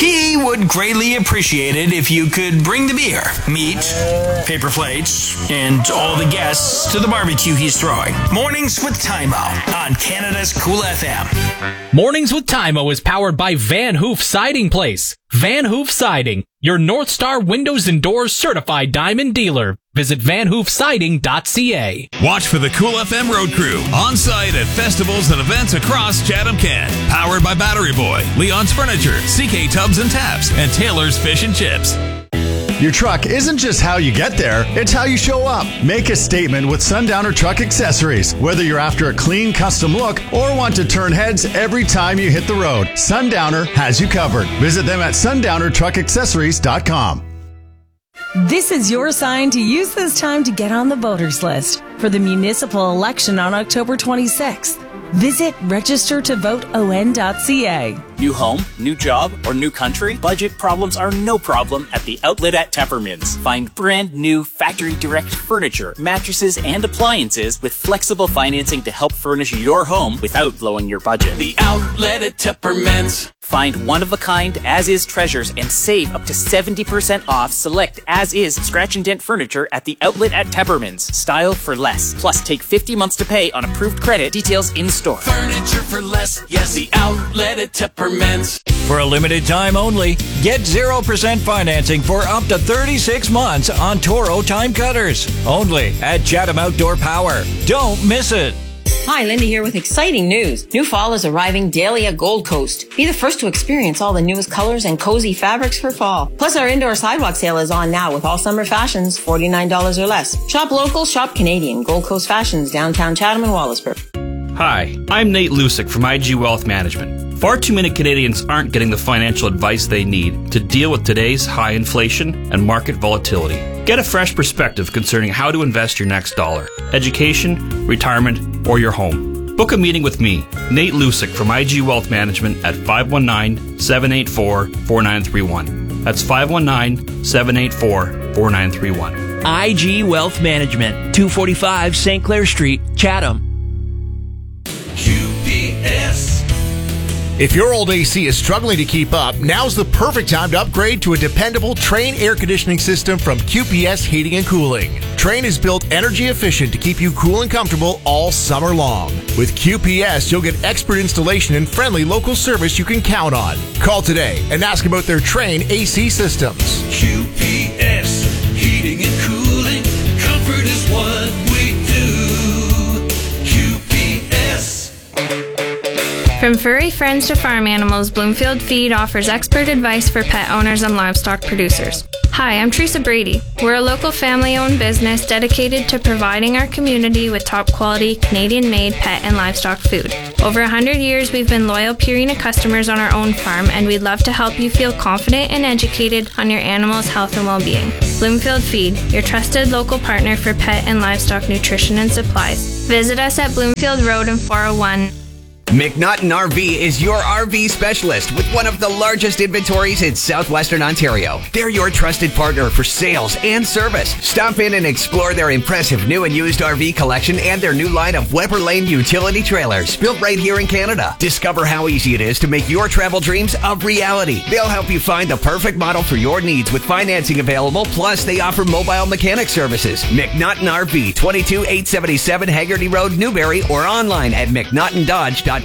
He would greatly appreciate it if you could bring the beer, meat, paper plates, and all the guests to the barbecue he's throwing. Mornings with Tymo on Canada's Cool FM. Mornings with Tymo is powered by Van Hoof Siding Place. Van Hoof Siding, your North Star Windows and Doors certified diamond dealer. Visit vanhoofsiding.ca. Watch for the Cool FM Road Crew on site at festivals and events across Chatham-Kent. Powered by Battery Boy, Leon's Furniture, CK Tubs and Taps, and Taylor's Fish and Chips. Your truck isn't just how you get there, it's how you show up. Make a statement with Sundowner Truck Accessories. Whether you're after a clean custom look or want to turn heads every time you hit the road, Sundowner has you covered. Visit them at sundownertruckaccessories.com. This is your sign to use this time to get on the voters list for the municipal election on October 26th. Visit registertovoteon.ca. New home, new job, or new country? Budget problems are no problem at the Outlet at Teppermans. Find brand new factory direct furniture, mattresses, and appliances with flexible financing to help furnish your home without blowing your budget. The Outlet at Teppermans. Find one-of-a-kind as-is treasures and save up to 70% off select as-is scratch and dent furniture at the Outlet at Teppermans. Style for less. Plus, take 50 months to pay on approved credit. Details in store. Furniture for less. Yes, the Outlet at Teppermans. For a limited time only, get 0% financing for up to 36 months on Toro time cutters. Only at Chatham Outdoor Power. Don't miss it. Hi, Linda here with exciting news. New fall is arriving daily at Gold Coast. Be the first to experience all the newest colors and cozy fabrics for fall. Plus, our indoor sidewalk sale is on now with all summer fashions, $49 or less. Shop local, shop Canadian. Gold Coast Fashions, downtown Chatham and Wallaceburg. Hi, I'm Nate Lusick from IG Wealth Management. Far too many Canadians aren't getting the financial advice they need to deal with today's high inflation and market volatility. Get a fresh perspective concerning how to invest your next dollar, education, retirement, or your home. Book a meeting with me, Nate Lusick from IG Wealth Management at 519-784-4931. That's 519-784-4931. IG Wealth Management, 245 St. Clair Street, Chatham. QPS. If your old AC is struggling to keep up, now's the perfect time to upgrade to a dependable Trane air conditioning system from QPS Heating and Cooling. Trane is built energy efficient to keep you cool and comfortable all summer long. With QPS, you'll get expert installation and friendly local service you can count on. Call today and ask about their Trane AC systems. QPS Heating and Cooling. Comfort is what we do. QPS. From furry friends to farm animals, Bloomfield Feed offers expert advice for pet owners and livestock producers. Hi, I'm Teresa Brady. We're a local family-owned business dedicated to providing our community with top-quality, Canadian-made pet and livestock food. Over 100 years, we've been loyal Purina customers on our own farm, and we'd love to help you feel confident and educated on your animal's health and well-being. Bloomfield Feed, your trusted local partner for pet and livestock nutrition and supplies. Visit us at Bloomfield Road in 401. McNaughton RV is your RV specialist with one of the largest inventories in southwestern Ontario. They're your trusted partner for sales and service. Stop in and explore their impressive new and used RV collection and their new line of Weber Lane utility trailers built right here in Canada. Discover how easy it is to make your travel dreams a reality. They'll help you find the perfect model for your needs with financing available, plus they offer mobile mechanic services. McNaughton RV, 22877 Haggerty Road, Newberry, or online at mcnaughtondodge.com.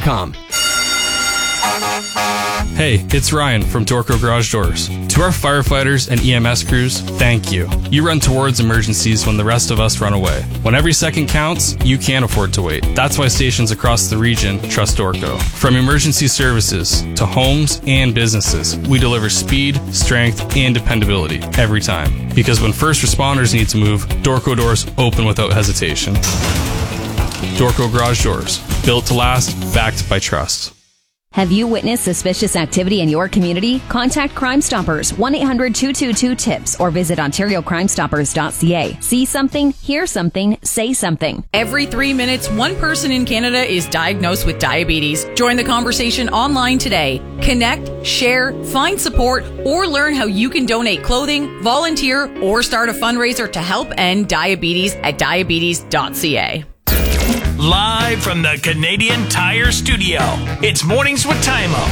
Hey, it's Ryan from Dorco Garage Doors. To our firefighters and EMS crews, thank you. You run towards emergencies when the rest of us run away. When every second counts, you can't afford to wait. That's why stations across the region trust Dorco. From emergency services to homes and businesses, we deliver speed, strength, and dependability every time. Because when first responders need to move, Dorco doors open without hesitation. Dorco Garage Doors, built to last, backed by trust. Have you witnessed suspicious activity in your community? Contact Crime Stoppers, 1-800-222-TIPS, or visit OntarioCrimeStoppers.ca. See something, hear something, say something. Every 3 minutes, one person in Canada is diagnosed with diabetes. Join the conversation online today. Connect, share, find support, or learn how you can donate clothing, volunteer, or start a fundraiser to help end diabetes at diabetes.ca. Live from the Canadian Tire Studio, it's Mornings with Tymo.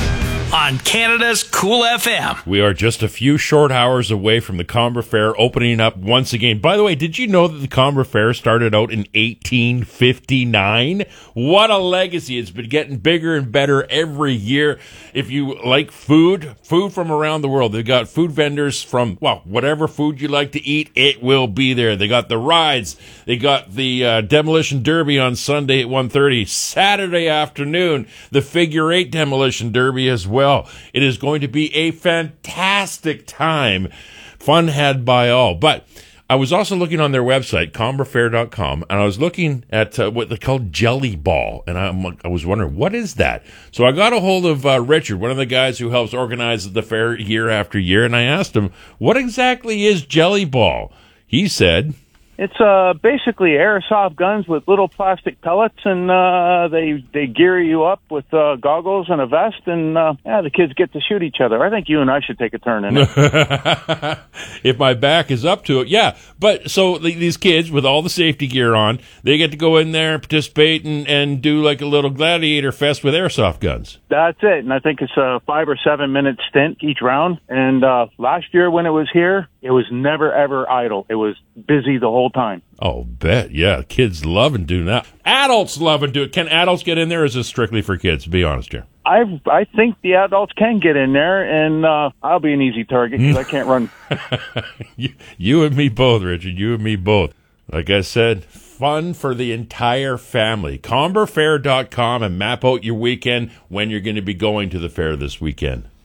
on Canada's Cool FM. We are just a few short hours away from the Comber Fair opening up once again. By the way, did you know that the Comber Fair started out in 1859? What a legacy. It's been getting bigger and better every year. If you like food from around the world, they've got food vendors from, well, whatever food you like to eat, it will be there. They got the rides. They got the Demolition Derby on Sunday at 1:30. Saturday afternoon, the Figure 8 Demolition Derby as well. It is going to be a fantastic time. Fun had by all. But I was also looking on their website, comberfair.com, and I was looking at what they call Jelly Ball, and I was wondering, what is that? So I got a hold of Richard, one of the guys who helps organize the fair year after year, and I asked him, what exactly is Jelly Ball? He said, it's basically airsoft guns with little plastic pellets, and they gear you up with goggles and a vest, and the kids get to shoot each other. I think you and I should take a turn in it. If my back is up to it, yeah. But so these kids with all the safety gear on, they get to go in there and participate and do like a little gladiator fest with airsoft guns. That's it, and I think it's a 5 or 7 minute stint each round. And last year when it was here, it was never ever idle. It was busy the whole time. Oh, bet. Yeah, kids loving doing that. Adults loving doing it. Can adults get in there, or is this strictly for kids? Be honest here. I think the adults can get in there, and I'll be an easy target because I can't run. You and me both, Richard. You and me both. Like I said, fun for the entire family. Comberfair.com and map out your weekend when you're going to be going to the fair this weekend.